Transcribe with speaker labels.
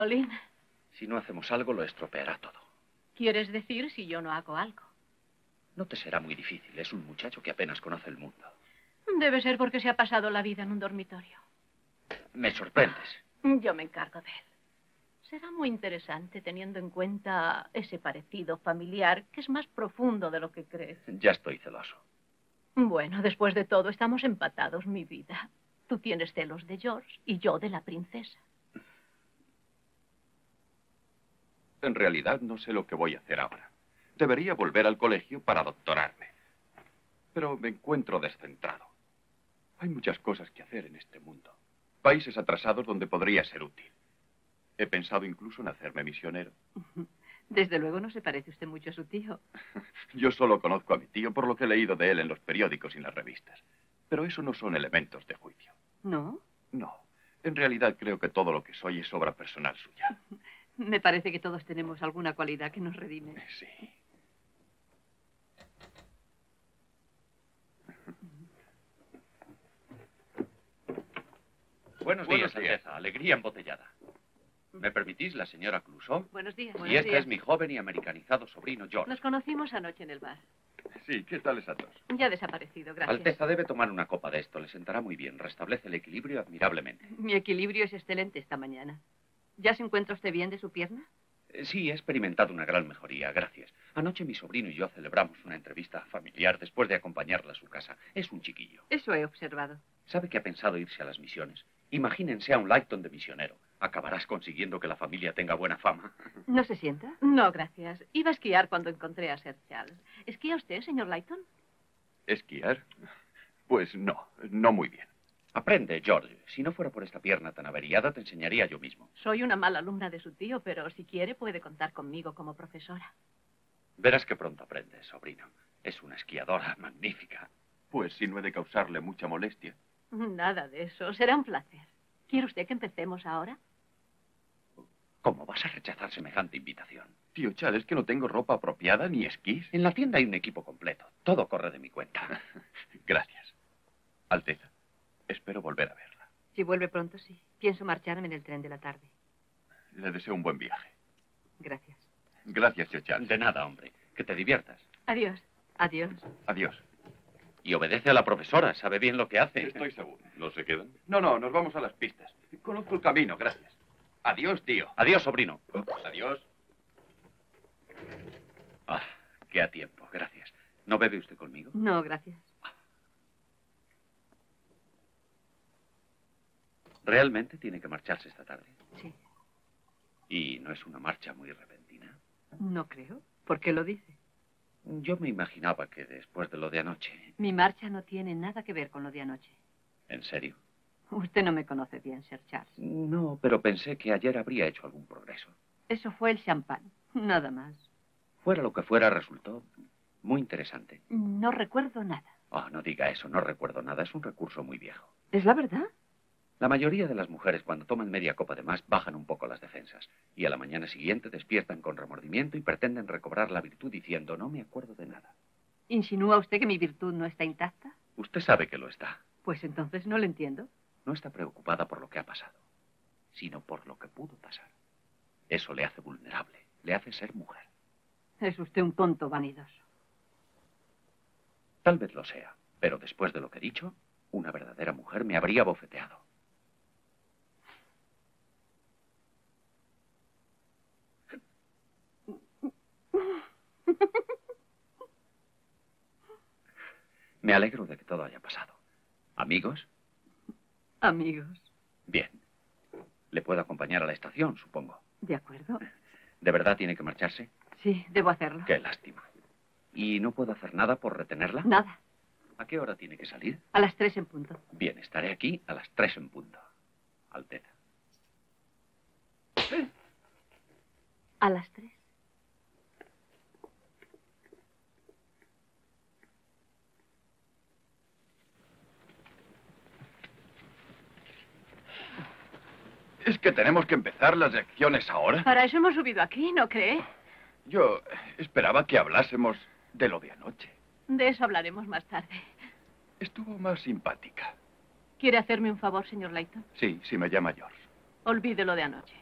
Speaker 1: Colin,
Speaker 2: Si no hacemos algo, lo estropeará todo.
Speaker 1: ¿quieres decir si yo no hago algo?
Speaker 2: No te será muy difícil. Es un muchacho que apenas conoce el mundo.
Speaker 1: Debe ser porque se ha pasado la vida en un dormitorio.
Speaker 2: Me sorprendes.
Speaker 1: Yo me encargo de él. Será muy interesante teniendo en cuenta ese parecido familiar que es más profundo de lo que crees.
Speaker 2: Ya estoy celoso.
Speaker 1: Bueno, después de todo, estamos empatados, mi vida. Tú tienes celos de George y yo de la princesa.
Speaker 3: En realidad no sé lo que voy a hacer ahora. Debería volver al colegio para doctorarme. Pero me encuentro descentrado. Hay muchas cosas que hacer en este mundo. Países atrasados donde podría ser útil. He pensado incluso en hacerme misionero.
Speaker 4: Desde luego no se parece usted mucho a su tío.
Speaker 3: Yo solo conozco a mi tío por lo que he leído de él en los periódicos y en las revistas. Pero eso no son elementos de juicio.
Speaker 4: ¿No?
Speaker 3: No. En realidad creo que todo lo que soy es obra personal suya.
Speaker 4: Me parece que todos tenemos alguna cualidad que nos redime.
Speaker 3: Sí.
Speaker 2: Buenos días, Alteza. Alegría embotellada. ¿Me permitís, la señora Clouseau?
Speaker 4: Buenos días.
Speaker 2: Y este es mi joven y americanizado sobrino, George.
Speaker 4: Nos conocimos anoche en el bar.
Speaker 3: Sí, ¿qué tal a todos?
Speaker 4: Ya ha desaparecido, gracias.
Speaker 2: Alteza debe tomar una copa de esto. Le sentará muy bien. Restablece el equilibrio admirablemente.
Speaker 4: Mi equilibrio es excelente esta mañana. ¿Ya se encuentra usted bien de su pierna?
Speaker 2: Sí, he experimentado una gran mejoría, gracias. Anoche mi sobrino y yo celebramos una entrevista familiar después de acompañarla a su casa. Es un chiquillo.
Speaker 4: Eso he observado.
Speaker 2: ¿Sabe que ha pensado irse a las misiones? Imagínense a un Lighton de misionero. Acabarás consiguiendo que la familia tenga buena fama.
Speaker 4: ¿No se sienta?
Speaker 1: No, gracias. Iba a esquiar cuando encontré a Sir Charles. ¿Esquía usted, señor Lighton?
Speaker 3: ¿Esquiar? Pues no muy bien.
Speaker 2: Aprende, George. Si no fuera por esta pierna tan averiada, te enseñaría yo mismo.
Speaker 1: Soy una mala alumna de su tío, pero si quiere puede contar conmigo como profesora.
Speaker 2: Verás que pronto aprendes, sobrino. Es una esquiadora magnífica.
Speaker 3: Pues si no he de causarle mucha molestia.
Speaker 1: Nada de eso. Será un placer. ¿Quiere usted que empecemos ahora?
Speaker 2: ¿Cómo vas a rechazar semejante invitación?
Speaker 3: Tío Charles, es que no tengo ropa apropiada ni esquís.
Speaker 2: En la tienda hay un equipo completo. Todo corre de mi cuenta.
Speaker 3: Gracias. Alteza, espero volver a verla.
Speaker 4: Si vuelve pronto, sí. Pienso marcharme en el tren de la tarde.
Speaker 3: Le deseo un buen viaje.
Speaker 4: Gracias.
Speaker 3: Gracias, tío Charles.
Speaker 2: De nada, hombre. Que te diviertas.
Speaker 1: Adiós.
Speaker 4: Adiós.
Speaker 3: Adiós.
Speaker 2: Y obedece a la profesora. Sabe bien lo que hace.
Speaker 3: Estoy seguro.
Speaker 5: ¿No se quedan?
Speaker 3: No, nos vamos a las pistas. Conozco el camino, gracias. Adiós, tío.
Speaker 2: Adiós, sobrino.
Speaker 3: Adiós.
Speaker 2: Ah, qué a tiempo. Gracias. ¿No bebe usted conmigo?
Speaker 4: No, gracias.
Speaker 2: ¿Realmente tiene que marcharse esta tarde?
Speaker 4: Sí.
Speaker 2: ¿Y no es una marcha muy repentina?
Speaker 4: No creo. ¿Por qué lo dice?
Speaker 2: Yo me imaginaba que después de lo de anoche...
Speaker 4: Mi marcha no tiene nada que ver con lo de anoche.
Speaker 2: ¿En serio?
Speaker 4: Usted no me conoce bien, Sir Charles.
Speaker 2: No, pero pensé que ayer habría hecho algún progreso.
Speaker 4: Eso fue el champán. Nada más.
Speaker 2: Fuera lo que fuera, resultó muy interesante.
Speaker 4: No recuerdo nada.
Speaker 2: Oh, no diga eso, no recuerdo nada. Es un recurso muy viejo.
Speaker 4: ¿Es la verdad?
Speaker 2: La mayoría de las mujeres, cuando toman media copa de más, bajan un poco las defensas. Y a la mañana siguiente despiertan con remordimiento y pretenden recobrar la virtud diciendo, no me acuerdo de nada.
Speaker 4: ¿Insinúa usted que mi virtud no está intacta?
Speaker 2: Usted sabe que lo está.
Speaker 4: Pues entonces no lo entiendo.
Speaker 2: No está preocupada por lo que ha pasado, sino por lo que pudo pasar. Eso le hace vulnerable, le hace ser mujer.
Speaker 4: Es usted un tonto vanidoso.
Speaker 2: Tal vez lo sea, pero después de lo que he dicho, una verdadera mujer me habría bofeteado. Me alegro de que todo haya pasado. ¿Amigos?
Speaker 4: Amigos.
Speaker 2: Bien. Le puedo acompañar a la estación, supongo.
Speaker 4: ¿De acuerdo?
Speaker 2: ¿De verdad tiene que marcharse?
Speaker 4: Sí, debo hacerlo.
Speaker 2: Qué lástima. ¿Y no puedo hacer nada por retenerla?
Speaker 4: Nada.
Speaker 2: ¿A qué hora tiene que salir?
Speaker 4: A las 3 en punto.
Speaker 2: Bien, estaré aquí a las 3 en punto. Alteza.
Speaker 4: A las 3.
Speaker 3: ¿Es que tenemos que empezar las lecciones ahora?
Speaker 1: Para eso hemos subido aquí, ¿no cree?
Speaker 3: Yo esperaba que hablásemos de lo de anoche.
Speaker 1: De eso hablaremos más tarde.
Speaker 3: Estuvo más simpática.
Speaker 1: ¿Quiere hacerme un favor, señor Layton?
Speaker 3: Sí, me llama George.
Speaker 1: Olvídelo de anoche.